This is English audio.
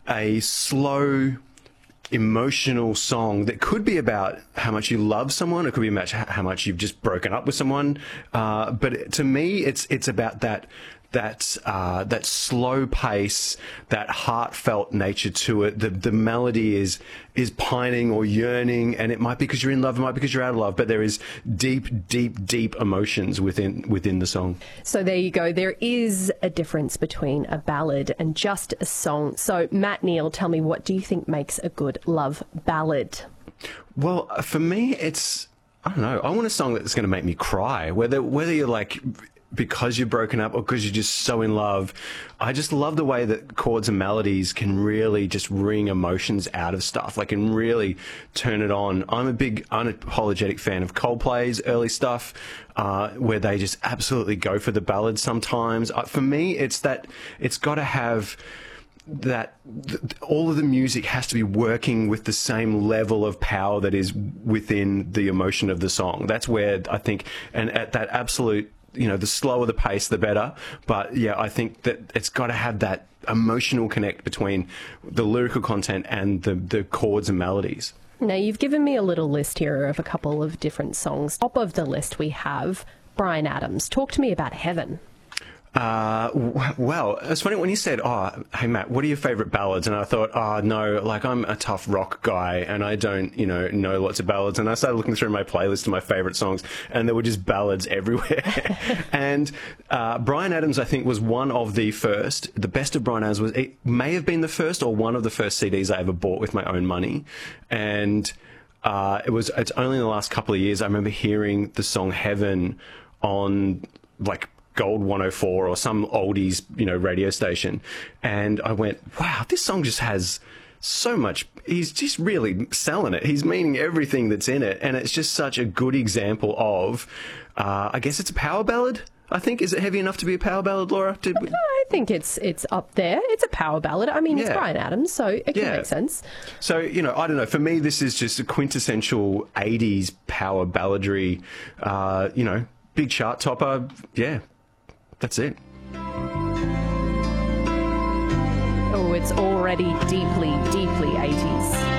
a slow, emotional song that could be about how much you love someone. It could be about how much you've just broken up with someone. But to me, it's about that slow pace, that heartfelt nature to it. The melody is pining or yearning, and it might be because you're in love, it might be because you're out of love, but there is deep emotions within the song. So there you go. There is a difference between a ballad and just a song. So Matt Neal, tell me, what do you think makes a good love ballad? Well, for me, I don't know. I want a song that's going to make me cry, whether you're like, because you're broken up or because you're just so in love. I just love the way that chords and melodies can really just wring emotions out of stuff, like, and really turn it on. I'm a big unapologetic fan of Coldplay's early stuff, where they just absolutely go for the ballads sometimes. For me, it's got to have that all of the music has to be working with the same level of power that is within the emotion of the song. That's where I think, and at that absolute, the slower the pace, the better. But yeah, I think that it's got to have that emotional connect between the lyrical content and the chords and melodies. Now, you've given me a little list here of a couple of different songs. Top of the list we have Bryan Adams. Talk to me about Heaven. Well, it's funny when you said, "Oh, hey Matt, what are your favourite ballads?" And I thought, "Oh no, like I'm a tough rock guy, and I don't, know lots of ballads." And I started looking through my playlist of my favourite songs, and there were just ballads everywhere. And Bryan Adams, I think, was one of the first. The best of Bryan Adams it may have been the first or one of the first CDs I ever bought with my own money, and it's only in the last couple of years I remember hearing the song Heaven on like Gold 104 or some oldies, radio station. And I went, wow, this song just has so much. He's just really selling it. He's meaning everything that's in it. And it's just such a good example of, I guess it's a power ballad. I think. Is it heavy enough to be a power ballad, Laura? I think it's up there. It's a power ballad. I mean, it's Bryan Adams, so it can make sense. So, I don't know. For me, this is just a quintessential 80s power balladry, big chart topper. Yeah. That's it. Oh, it's already deeply 80s.